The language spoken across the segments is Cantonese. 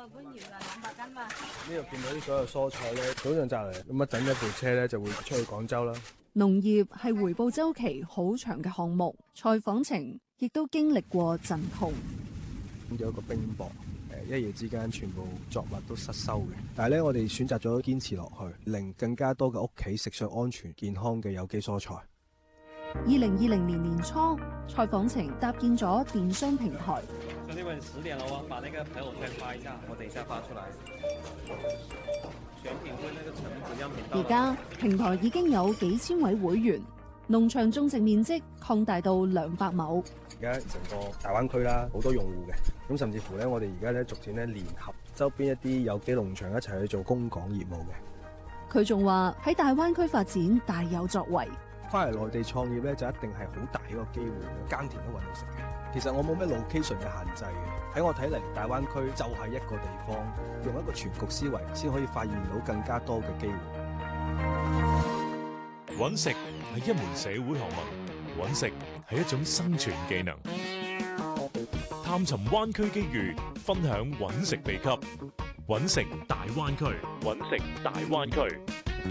官要啦，200斤嘛。 呢度見到啲所有蔬菜咧，早上摘嚟，咁一陣一部車咧就會出去廣州啦。 農業係回報週期好長嘅項目，蔡訪程亦都經歷過陣痛。 有一個冰雹，一夜之間全部作物都失收嘅。但係咧，我哋選擇咗堅持落去，令更加多嘅屋企食上安全健康嘅有機蔬菜。 2020年年初，蔡訪程搭建咗電商平台。 兄弟們10點了哦，把那個朋友圈發一下，我等一下發出來。選品會那個成品樣品到。 而家平台已經有幾千位會員，農場種植面積擴大到200畝。 而家成個大灣區啦，好多用戶嘅，咁甚至乎咧，我哋而家咧逐漸咧聯合周邊一啲有機農場一齊去做供港業務嘅。 佢仲話喺大灣區發展大有作為。 翻嚟內地創業咧，就一定係好大一個機會，耕田都揾到食嘅。其實我冇咩 location 嘅限制嘅，喺我睇嚟，大灣區就係一個地方，用一個全局思維，先可以發現到更加多嘅機會。 揾食係一門社會學問，揾食係一種生存技能。探尋灣區機遇，分享揾食秘笈，揾食大灣區，揾食大灣區。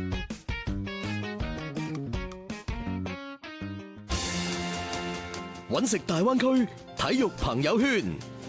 揾食大灣區體育朋友圈，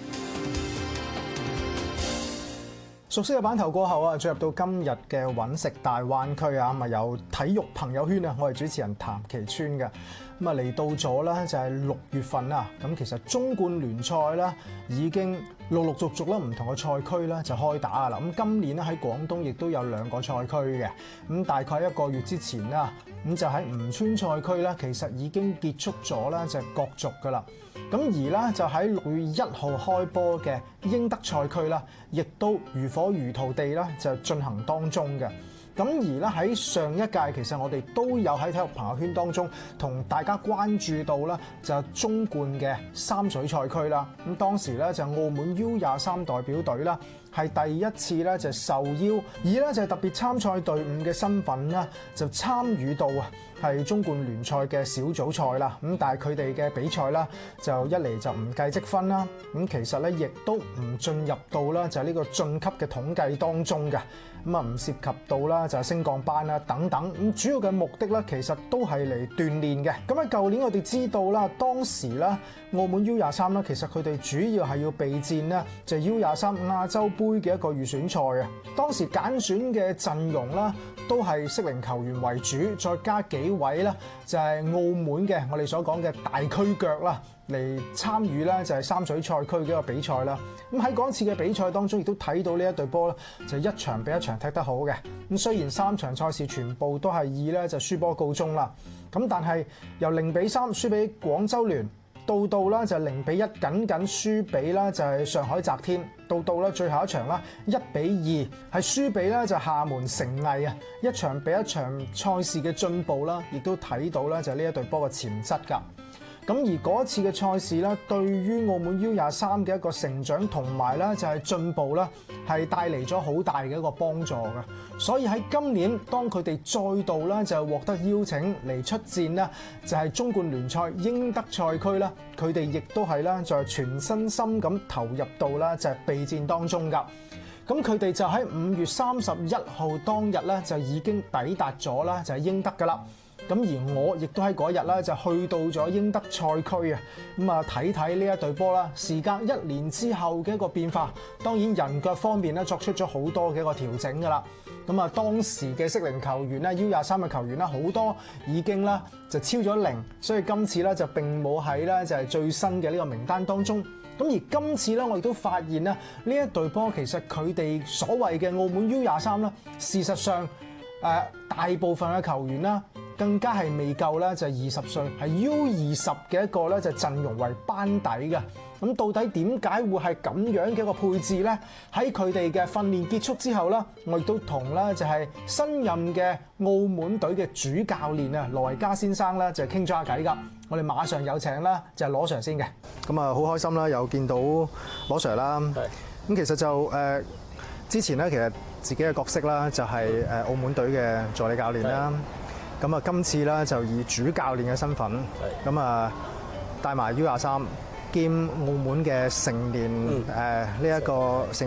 熟悉嘅版頭過後啊，進入到今日嘅揾食大灣區啊，咁啊有體育朋友圈啊，我係主持人譚其川嘅。咁啊嚟到咗咧就係6月份啦，咁其實中冠聯賽咧已經陸陸續續啦，唔同嘅賽區咧就開打啊啦。咁今年咧喺廣東亦都有2個賽區嘅，咁大概1個月之前啦，咁就喺吳川賽區咧，其實已經結束咗咧就係角逐噶啦。咁而咧就喺6月1號開波嘅英德賽區啦，亦都如火如荼地咧就進行當中嘅。咁而咧喺上一屆，其實我哋都有喺體育朋友圈當中同大家關注到啦，就中冠嘅三水賽區啦。咁當時咧就澳門 U23代表隊啦，係第一次咧就受邀，以咧就特別參賽隊伍嘅身份啦，就參與到啊係中冠聯賽嘅小組賽啦。咁但係佢哋嘅比賽啦，就一嚟就唔計積分啦。咁其實咧亦都唔進入到啦就係呢個晉級嘅統計當中嘅。咁啊唔涉及到啦就係升降班啦等等。咁主要嘅目的咧其實都係嚟鍛鍊嘅。咁喺舊年我哋知道啦，當時咧澳門 U23啦，其實佢哋主要係要備戰咧就係 U23亞洲杯嘅一個預選賽啊。當時揀選嘅陣容啦，都係適齡球員為主，再加幾位啦，就係澳門嘅我哋所講嘅大區腳啦，嚟參與咧就係三水賽區嘅一個比賽啦。咁喺嗰次嘅比賽當中，亦都睇到呢一隊波咧，就一場比一場踢得好嘅。咁雖然3場賽事全部都係以咧就輸波告終啦，咁但係由0-3輸俾廣州聯，到啦就0-1僅僅輸俾啦就係上海澤天，到啦最後一場啦1-2係輸俾啦就廈門誠毅啊，一場比一場賽事嘅進步啦，亦都睇到啦就呢一隊波嘅潛質㗎。咁而嗰次嘅賽事咧，對於澳門 U23嘅一個成長同埋咧就係進步啦，係帶嚟咗好大嘅一個幫助嘅。所以喺今年，當佢哋再度咧就獲得邀請嚟出戰啦，就係中冠聯賽英德賽區啦，佢哋亦都係啦，就係全身心咁投入到啦就係備戰當中㗎。咁佢哋就喺5月31號當日咧就已經抵達咗啦，就係英德㗎啦。咁而我亦都喺嗰日咧就去到咗英德賽區啊，咁啊睇睇呢一隊波啦。時隔1年之後嘅一個變化，當然人腳方面咧作出咗好多嘅一個調整㗎啦。咁啊當時嘅適齡球員咧 U23嘅球員咧好多已經啦就超咗0，所以今次咧就並冇喺咧就係最新嘅呢個名單當中。咁而今次咧我亦都發現咧呢一隊波其實佢哋所謂嘅澳門 U23啦，事實上大部分嘅球員啦，更加係未夠咧，就係20歲，係 U20嘅一個咧，就陣容為班底嘅。咁到底點解會係咁樣嘅一個配置咧？喺佢哋嘅訓練結束之後啦，我亦都同咧就係新任嘅澳門隊嘅主教練啊羅維嘉先生咧就傾咗下偈㗎。我哋馬上有請啦，就係羅 Sir 先嘅。咁啊，好開心啦，有見到羅 Sir 啦。咁其實就之前咧，其實自己嘅角色啦，就係澳門隊嘅助理教練啦。咁啊，今次咧就以主教練嘅身份，咁啊帶埋 U23兼澳門嘅成年呢一個成